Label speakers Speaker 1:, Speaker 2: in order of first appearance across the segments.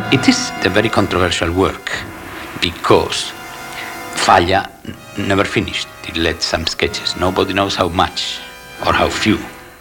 Speaker 1: It is a very controversial work because Falla never finished. He left some sketches. Nobody knows how much or how few.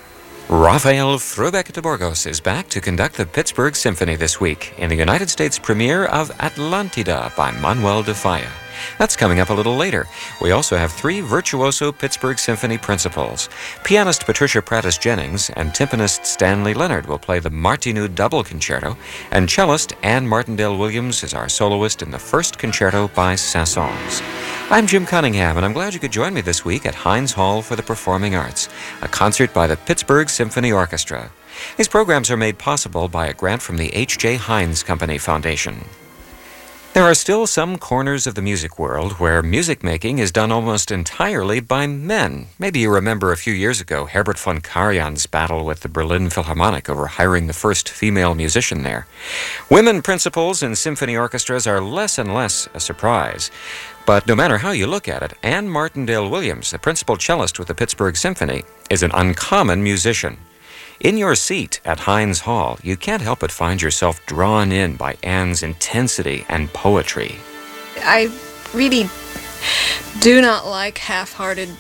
Speaker 2: Rafael Frubeck de Burgos is back to conduct the Pittsburgh Symphony this week in the United States premiere of Atlantida by Manuel de Falla. That's coming up a little later. We also have 3 virtuoso Pittsburgh Symphony principals. Pianist Patricia Prattis-Jennings and timpanist Stanley Leonard will play the Martineau Double Concerto, and cellist Anne Martindale-Williams is our soloist in the first concerto by Saint-Saëns. I'm Jim Cunningham, and I'm glad you could join me this week at Heinz Hall for the Performing Arts, a concert by the Pittsburgh Symphony Orchestra. These programs are made possible by a grant from the H.J. Heinz Company Foundation. There are still some corners of the music world where music making is done almost entirely by men. Maybe you remember a few years ago Herbert von Karajan's battle with the Berlin Philharmonic over hiring the first female musician there. Women principals in symphony orchestras are less and less a surprise. But no matter how you look at it, Anne Martindale-Williams, the principal cellist with the Pittsburgh Symphony, is an uncommon musician. In your seat at Heinz Hall, you can't help but find yourself drawn in by Anne's intensity and poetry.
Speaker 3: I really do not like half-hearted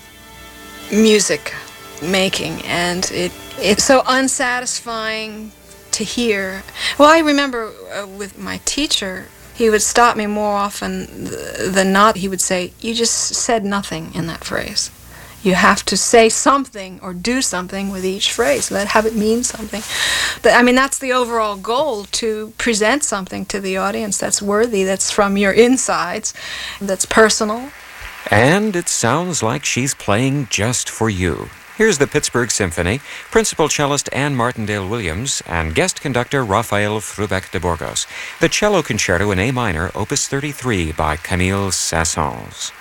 Speaker 3: music making, and it's so unsatisfying to hear. Well, I remember with my teacher, he would stop me more often than not. He would say, "You just said nothing in that phrase. You have to say something or do something with each phrase. Have it mean something." I mean, that's the overall goal, to present something to the audience that's worthy, that's from your insides, that's personal.
Speaker 2: And it sounds like she's playing just for you. Here's the Pittsburgh Symphony, principal cellist Anne Martindale-Williams and guest conductor Rafael Frubeck de Burgos. The Cello Concerto in A minor, Opus 33 by Camille Saint-Saëns.